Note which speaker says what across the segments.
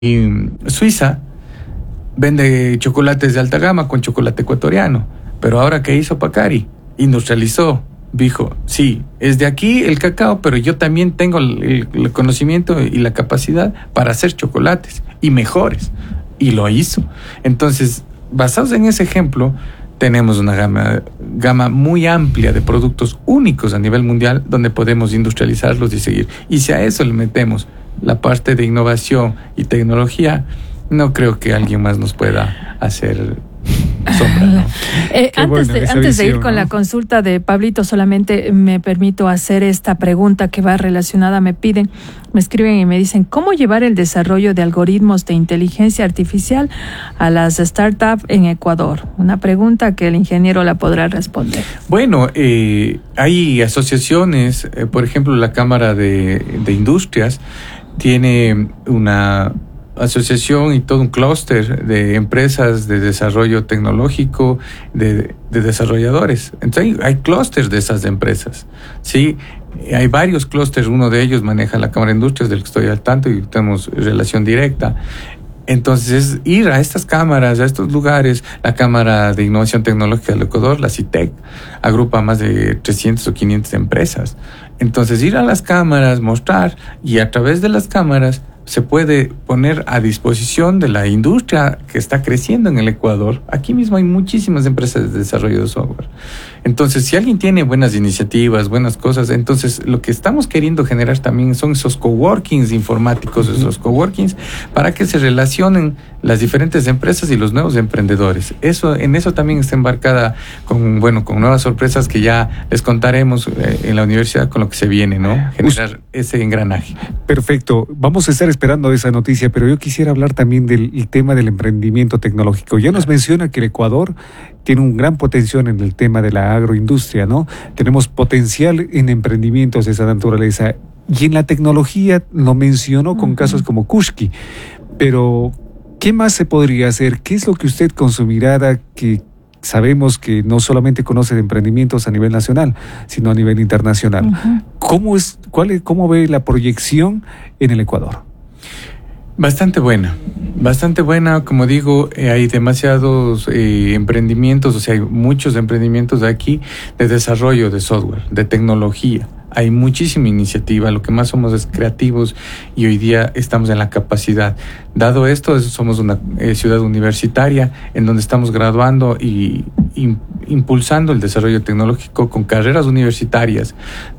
Speaker 1: Suiza vende chocolates de alta gama con chocolate ecuatoriano, pero ahora ¿qué hizo Pacari? Industrializó, dijo, sí, es de aquí el cacao, pero yo también tengo el conocimiento y la capacidad para hacer chocolates y mejores, y lo hizo. Entonces, basados en ese ejemplo, tenemos una gama muy amplia de productos únicos a nivel mundial donde podemos industrializarlos y seguir. Y si a eso le metemos la parte de innovación y tecnología, no creo que alguien más nos pueda hacer sombra, ¿no?
Speaker 2: Antes de ir con la consulta de Pablito, solamente me permito hacer esta pregunta que va relacionada. Me escriben y me dicen, ¿cómo llevar el desarrollo de algoritmos de inteligencia artificial a las startups en Ecuador? Una pregunta que el ingeniero la podrá responder.
Speaker 1: Bueno, hay asociaciones, por ejemplo, la Cámara de Industrias tiene una asociación y todo un clúster de empresas de desarrollo tecnológico, de desarrolladores. Entonces hay clústeres de esas empresas, ¿sí? Hay varios clústeres, uno de ellos maneja la Cámara de Industrias, del que estoy al tanto y tenemos relación directa. Entonces, ir a estas cámaras, a estos lugares, la Cámara de Innovación Tecnológica del Ecuador, la CITEC, agrupa más de 300 o 500 empresas. Entonces, ir a las cámaras, mostrar, y a través de las cámaras se puede poner a disposición de la industria que está creciendo en el Ecuador. Aquí mismo hay muchísimas empresas de desarrollo de software. Entonces, si alguien tiene buenas iniciativas, buenas cosas, entonces lo que estamos queriendo generar también son esos coworkings informáticos, esos coworkings, para que se relacionen las diferentes empresas y los nuevos emprendedores. En eso también está embarcada con nuevas sorpresas que ya les contaremos en la universidad con lo que se viene, ¿no? Generar ese engranaje.
Speaker 3: Perfecto. Vamos a estar esperando esa noticia, pero yo quisiera hablar también del tema del emprendimiento tecnológico. Ya nos menciona que el Ecuador tiene un gran potencial en el tema de la agroindustria, ¿no? Tenemos potencial en emprendimientos de esa naturaleza. Y en la tecnología lo mencionó con casos como Kushki. Pero, ¿qué más se podría hacer? ¿Qué es lo que usted con su mirada, que sabemos que no solamente conoce de emprendimientos a nivel nacional, sino a nivel internacional? ¿Cómo ve la proyección en el Ecuador?
Speaker 1: Bastante buena, como digo, hay demasiados emprendimientos, o sea, hay muchos emprendimientos aquí de desarrollo de software, de tecnología. Hay muchísima iniciativa, lo que más somos es creativos y hoy día estamos en la capacidad. Dado esto, somos una ciudad universitaria en donde estamos graduando y impulsando el desarrollo tecnológico con carreras universitarias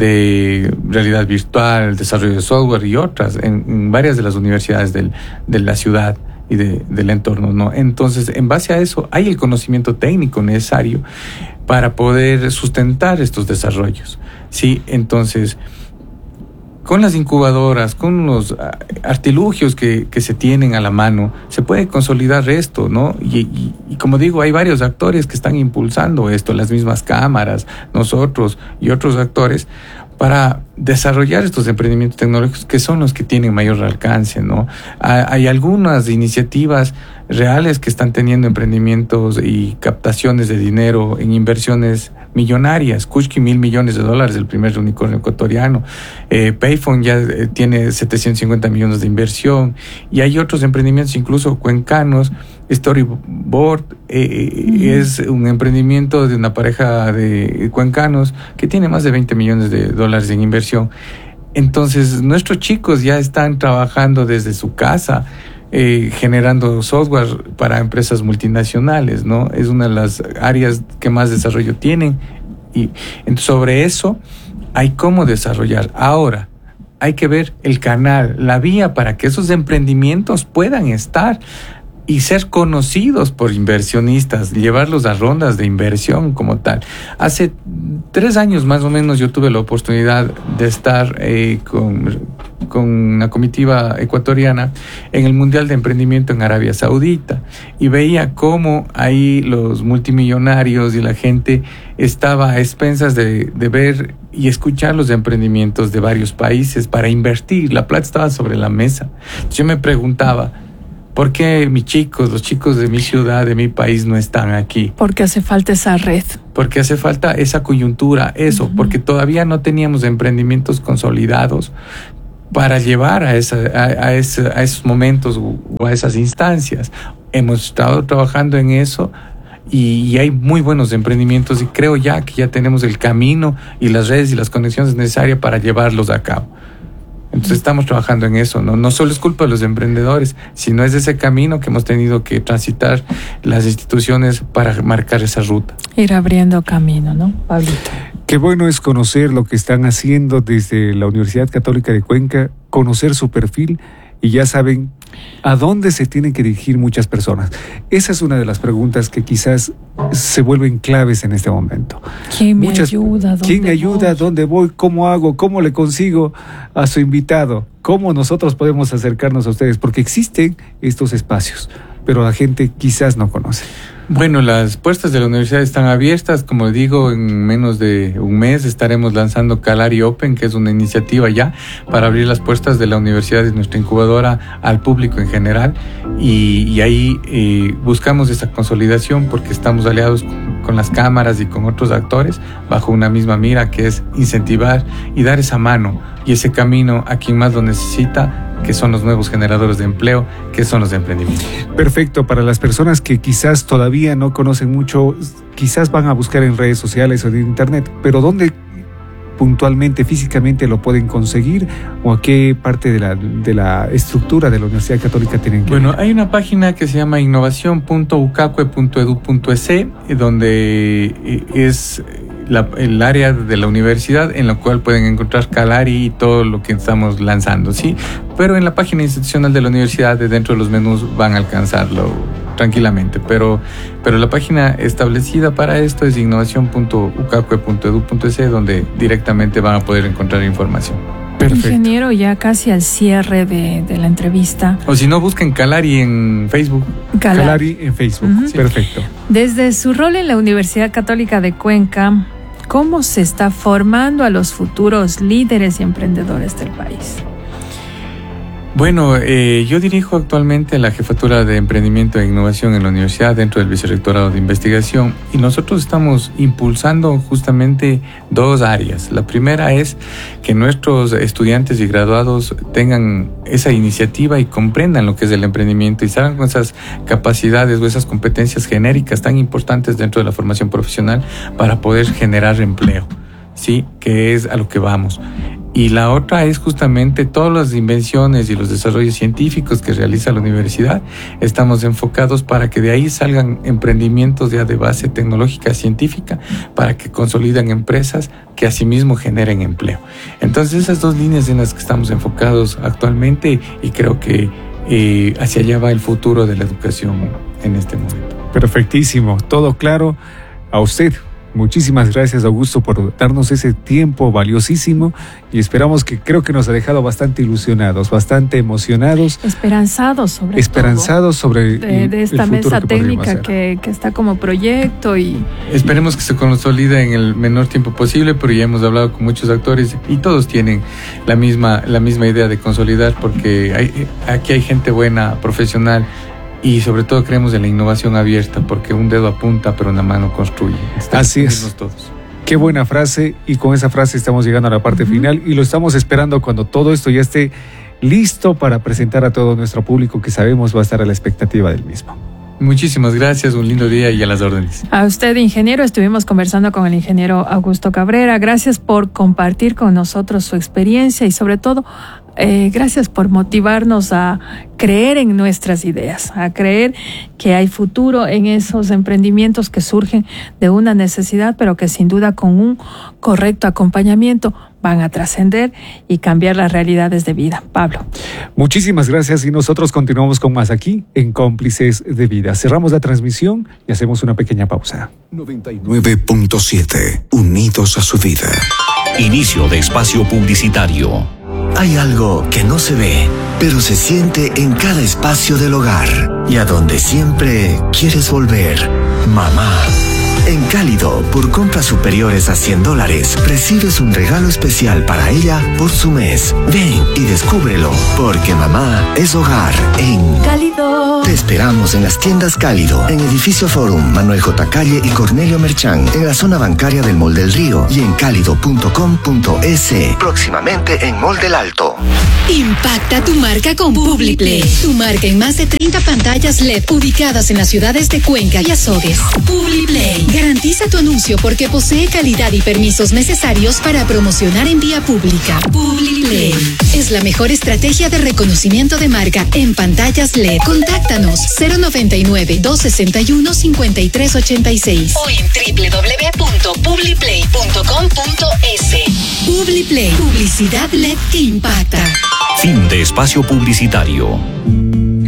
Speaker 1: de realidad virtual, desarrollo de software y otras en varias de las universidades de la ciudad y del entorno, ¿no? Entonces, en base a eso, hay el conocimiento técnico necesario para poder sustentar estos desarrollos, ¿sí? Entonces, con las incubadoras, con los artilugios que se tienen a la mano, se puede consolidar esto, ¿no? Y como digo, hay varios actores que están impulsando esto, las mismas cámaras, nosotros y otros actores, para desarrollar estos emprendimientos tecnológicos que son los que tienen mayor alcance, ¿no? Hay algunas iniciativas reales que están teniendo emprendimientos y captaciones de dinero en inversiones millonarias. Kushki, $1,000 millones, el primer unicornio ecuatoriano. Payphone ya tiene 750 millones de inversión. Y hay otros emprendimientos, incluso cuencanos. Storyboard es un emprendimiento de una pareja de cuencanos que tiene más de $20 millones en inversión. Entonces, nuestros chicos ya están trabajando desde su casa, generando software para empresas multinacionales, ¿no? Es una de las áreas que más desarrollo tienen. Y sobre eso hay cómo desarrollar. Ahora, hay que ver el canal, la vía para que esos emprendimientos puedan estar y ser conocidos por inversionistas, llevarlos a rondas de inversión como tal. Hace 3 años más o menos yo tuve la oportunidad de estar con una comitiva ecuatoriana en el Mundial de Emprendimiento en Arabia Saudita y veía cómo ahí los multimillonarios y la gente estaba a expensas de ver y escuchar los emprendimientos de varios países para invertir. La plata estaba sobre la mesa. Yo me preguntaba, ¿por qué los chicos de mi ciudad, de mi país no están aquí?
Speaker 2: Porque hace falta esa red.
Speaker 1: Porque hace falta esa coyuntura, porque todavía no teníamos emprendimientos consolidados para llevar a esos momentos o a esas instancias. Hemos estado trabajando en eso y hay muy buenos emprendimientos y creo ya que ya tenemos el camino y las redes y las conexiones necesarias para llevarlos a cabo. Entonces estamos trabajando en eso, no solo es culpa de los emprendedores, sino es ese camino que hemos tenido que transitar las instituciones para marcar esa ruta.
Speaker 2: Ir abriendo camino, ¿no, Pablito?
Speaker 3: Qué bueno es conocer lo que están haciendo desde la Universidad Católica de Cuenca, conocer su perfil y ya saben a dónde se tienen que dirigir muchas personas. Esa es una de las preguntas que quizás se vuelven claves en este momento.
Speaker 2: ¿Quién me ayuda?
Speaker 3: ¿Quién me ayuda? ¿Dónde voy? ¿Cómo hago? ¿Cómo le consigo a su invitado? ¿Cómo nosotros podemos acercarnos a ustedes? Porque existen estos espacios, pero la gente quizás no conoce.
Speaker 1: Bueno, las puertas de la universidad están abiertas. Como digo, en menos de un mes estaremos lanzando Calari Open, que es una iniciativa ya para abrir las puertas de la universidad y nuestra incubadora al público en general. Y ahí buscamos esa consolidación porque estamos aliados con las cámaras y con otros actores bajo una misma mira, que es incentivar y dar esa mano y ese camino a quien más lo necesita, que son los nuevos generadores de empleo, que son los de emprendimiento.
Speaker 3: Perfecto, para las personas que quizás todavía no conocen mucho, quizás van a buscar en redes sociales o en internet, pero ¿dónde puntualmente, físicamente lo pueden conseguir o a qué parte de la estructura de la Universidad Católica tienen que
Speaker 1: Bueno, hay una página que se llama innovación.ucacue.edu.es, donde es el área de la universidad en la cual pueden encontrar Calari y todo lo que estamos lanzando, ¿sí? Pero en la página institucional de la universidad, de dentro de los menús, van a alcanzarlo tranquilamente. Pero la página establecida para esto es innovación.ucacue.edu.es, donde directamente van a poder encontrar información.
Speaker 2: Perfecto. Ingeniero, ya casi al cierre de la entrevista.
Speaker 1: O si no, busquen Calari en Facebook.
Speaker 3: Calari en Facebook, sí. Perfecto.
Speaker 2: Desde su rol en la Universidad Católica de Cuenca, ¿cómo se está formando a los futuros líderes y emprendedores del país?
Speaker 1: Bueno, yo dirijo actualmente la Jefatura de Emprendimiento e Innovación en la universidad dentro del Vicerrectorado de Investigación y nosotros estamos impulsando justamente dos áreas. La primera es que nuestros estudiantes y graduados tengan esa iniciativa y comprendan lo que es el emprendimiento y salgan con esas capacidades o esas competencias genéricas tan importantes dentro de la formación profesional para poder generar empleo, ¿sí? Que es a lo que vamos. Y la otra es justamente todas las invenciones y los desarrollos científicos que realiza la universidad. Estamos enfocados para que de ahí salgan emprendimientos ya de base tecnológica científica para que consoliden empresas que asimismo generen empleo. Entonces esas dos líneas en las que estamos enfocados actualmente y creo que hacia allá va el futuro de la educación en este momento.
Speaker 3: Perfectísimo, todo claro. A usted, muchísimas gracias, Augusto, por darnos ese tiempo valiosísimo y esperamos que creo que nos ha dejado bastante ilusionados, bastante emocionados.
Speaker 2: Esperanzados
Speaker 3: sobre
Speaker 2: de esta mesa técnica que está como proyecto y...
Speaker 1: Esperemos que se consolide en el menor tiempo posible, pero ya hemos hablado con muchos actores y todos tienen la misma idea de consolidar porque aquí hay gente buena, profesional. Y sobre todo creemos en la innovación abierta, porque un dedo apunta, pero una mano construye.
Speaker 3: Así es.
Speaker 1: Todos.
Speaker 3: Qué buena frase, y con esa frase estamos llegando a la parte final y lo estamos esperando cuando todo esto ya esté listo para presentar a todo nuestro público que sabemos va a estar a la expectativa del mismo.
Speaker 1: Muchísimas gracias, un lindo día y a las órdenes.
Speaker 2: A usted, ingeniero, estuvimos conversando con el ingeniero Augusto Cabrera. Gracias por compartir con nosotros su experiencia y sobre todo gracias por motivarnos a creer en nuestras ideas, a creer que hay futuro en esos emprendimientos que surgen de una necesidad, pero que sin duda con un correcto acompañamiento van a trascender y cambiar las realidades de vida. Pablo.
Speaker 3: Muchísimas gracias y nosotros continuamos con más aquí en Cómplices de Vida. Cerramos la transmisión y hacemos una pequeña pausa.
Speaker 4: 99.7, unidos a su vida.
Speaker 5: Inicio de espacio publicitario.
Speaker 4: Hay algo que no se ve, pero se siente en cada espacio del hogar y a donde siempre quieres volver. Mamá. En Cálido, por compras superiores a $100, recibes un regalo especial para ella por su mes. Ven y descúbrelo, porque mamá es hogar en
Speaker 2: Cálido.
Speaker 4: Te espero. esperamos en las tiendas Cálido, en Edificio Forum, Manuel J. Calle y Cornelio Merchán, en la zona bancaria del Mall del Río y en cálido.com.es. Próximamente en Mall del Alto.
Speaker 6: Impacta tu marca con Publiplay. Tu marca en más de 30 pantallas LED ubicadas en las ciudades de Cuenca y Azogues. Publiplay. Garantiza tu anuncio porque posee calidad y permisos necesarios para promocionar en vía pública. Publiplay es la mejor estrategia de reconocimiento de marca en pantallas LED. Contáctanos 099-261-5386 o en www.publiplay.com.es. Publiplay, publicidad LED que impacta.
Speaker 5: Fin de espacio publicitario.